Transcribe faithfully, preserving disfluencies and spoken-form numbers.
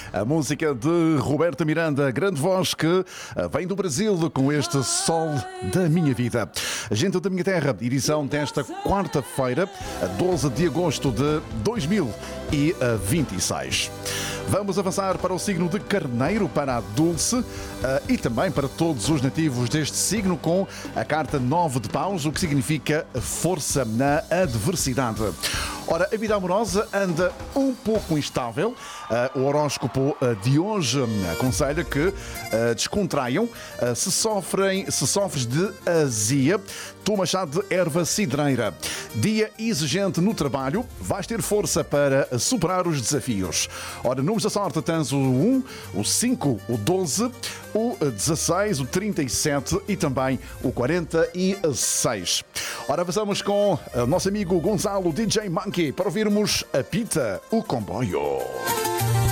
A música de Roberta Miranda, grande voz que vem do Brasil com este Sol da Minha Vida. Gente da Minha Terra, edição desta quarta-feira, doze de agosto de dois mil e vinte e seis. Vamos avançar para o signo de Carneiro, para a Dulce e também para todos os nativos deste signo com a carta nove de paus, o que significa força na adversidade. Ora, a vida amorosa anda um pouco instável. Uh, o horóscopo uh, de hoje aconselha que uh, descontraiam. Uh, se, sofrem, se sofres de azia, toma chá de erva cidreira. Dia exigente no trabalho, vais ter força para superar os desafios. Ora, números da sorte tens o um, o cinco, o doze, o dezasseis, o trinta e sete e também o quarenta e seis. Ora, avançamos com o nosso amigo Gonzalo D J Monkey para ouvirmos Apita o Comboio.